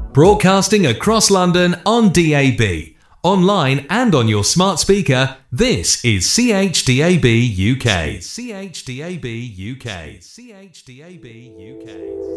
Broadcasting across London on DAB, online and on your smart speaker, this is CHDAB UK. CHDAB UK. CHDAB UK.